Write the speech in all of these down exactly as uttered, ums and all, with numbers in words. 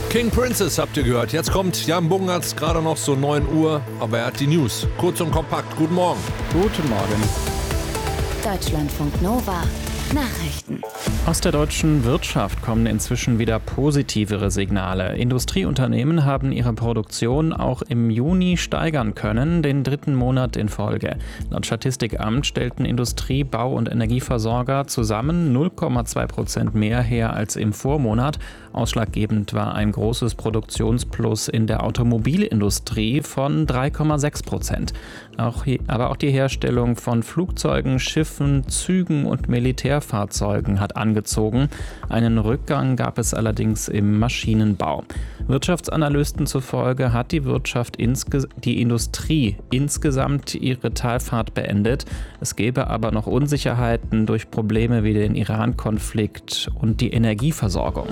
King Princess habt ihr gehört. Jetzt kommt Jan Bungertz, gerade noch so neun Uhr, aber er hat die News. Kurz und kompakt. Guten Morgen. Guten Morgen. Deutschlandfunk Nova. Nachrichten. Aus der deutschen Wirtschaft kommen inzwischen wieder positivere Signale. Industrieunternehmen haben ihre Produktion auch im Juni steigern können, den dritten Monat in Folge. Laut Statistikamt stellten Industrie-, Bau- und Energieversorger zusammen null Komma zwei Prozent mehr her als im Vormonat. Ausschlaggebend war ein großes Produktionsplus in der Automobilindustrie von drei Komma sechs Prozent. Auch hier, aber auch die Herstellung von Flugzeugen, Schiffen, Zügen und Militärfahrzeugen hat angezogen. Einen Rückgang gab es allerdings im Maschinenbau. Wirtschaftsanalysten zufolge hat die Wirtschaft, insge- die Industrie insgesamt ihre Talfahrt beendet. Es gäbe aber noch Unsicherheiten durch Probleme wie den Iran-Konflikt und die Energieversorgung.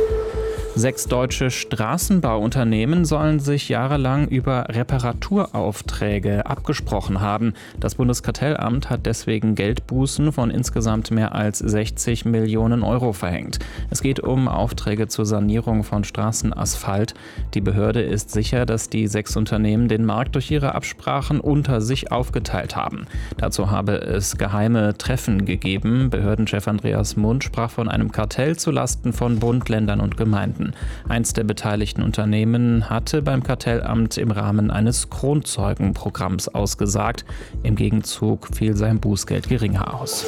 Sechs deutsche Straßenbauunternehmen sollen sich jahrelang über Reparaturaufträge abgesprochen haben. Das Bundeskartellamt hat deswegen Geldbußen von insgesamt mehr als sechzig Millionen Euro verhängt. Es geht um Aufträge zur Sanierung von Straßenasphalt. Die Behörde ist sicher, dass die sechs Unternehmen den Markt durch ihre Absprachen unter sich aufgeteilt haben. Dazu habe es geheime Treffen gegeben. Behördenchef Andreas Mund sprach von einem Kartell zulasten von Bund, Ländern und Gemeinden. Eins der beteiligten Unternehmen hatte beim Kartellamt im Rahmen eines Kronzeugenprogramms ausgesagt. Im Gegenzug fiel sein Bußgeld geringer aus.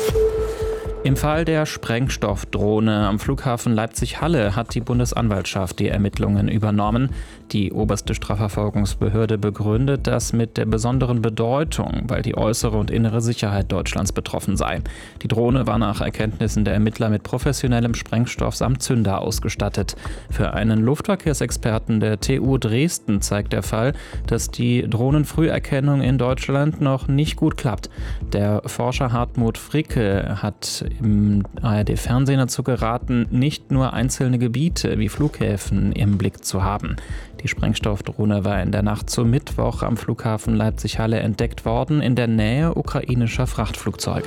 Im Fall der Sprengstoffdrohne am Flughafen Leipzig-Halle hat die Bundesanwaltschaft die Ermittlungen übernommen. Die oberste Strafverfolgungsbehörde begründet das mit der besonderen Bedeutung, weil die äußere und innere Sicherheit Deutschlands betroffen sei. Die Drohne war nach Erkenntnissen der Ermittler mit professionellem Sprengstoff samt Zünder ausgestattet. Für einen Luftverkehrsexperten der T U Dresden zeigt der Fall, dass die Drohnenfrüherkennung in Deutschland noch nicht gut klappt. Der Forscher Hartmut Fricke hat im A R D-Fernsehen dazu geraten, nicht nur einzelne Gebiete wie Flughäfen im Blick zu haben. Die Sprengstoffdrohne war in der Nacht zum Mittwoch am Flughafen Leipzig-Halle entdeckt worden, in der Nähe ukrainischer Frachtflugzeuge.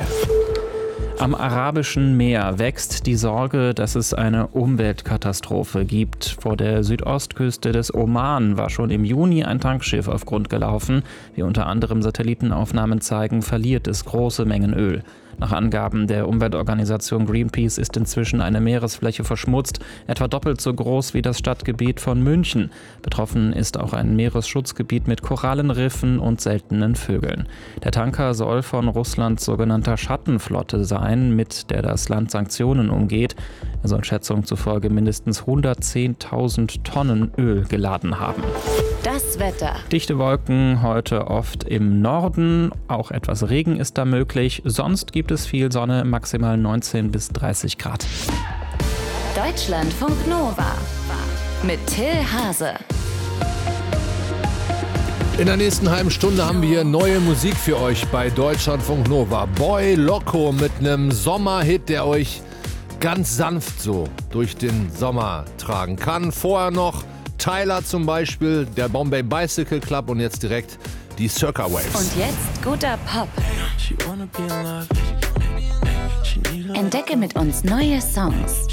Am Arabischen Meer wächst die Sorge, dass es eine Umweltkatastrophe gibt. Vor der Südostküste des Oman war schon im Juni ein Tankschiff auf Grund gelaufen. Wie unter anderem Satellitenaufnahmen zeigen, verliert es große Mengen Öl. Nach Angaben der Umweltorganisation Greenpeace ist inzwischen eine Meeresfläche verschmutzt, etwa doppelt so groß wie das Stadtgebiet von München. Betroffen ist auch ein Meeresschutzgebiet mit Korallenriffen und seltenen Vögeln. Der Tanker soll von Russlands sogenannter Schattenflotte sein, mit der das Land Sanktionen umgeht. Er soll Schätzungen zufolge mindestens hundertzehntausend Tonnen Öl geladen haben. Das Wetter. Dichte Wolken heute oft im Norden, auch etwas Regen ist da möglich. Sonst gibt es viel Sonne, maximal neunzehn bis dreißig Grad. Deutschlandfunk Nova mit Till Hase. In der nächsten halben Stunde haben wir neue Musik für euch bei Deutschlandfunk Nova. Boy Loco mit einem Sommerhit, der euch ganz sanft so durch den Sommer tragen kann. Vorher noch Tyler zum Beispiel, der Bombay Bicycle Club und jetzt direkt die Circa Waves. Und jetzt guter Pop. Entdecke mit uns neue Songs.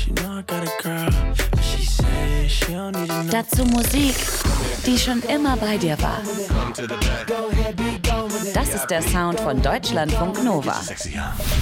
Dazu Musik, die schon immer bei dir war. Das ist der Sound von Deutschlandfunk Nova.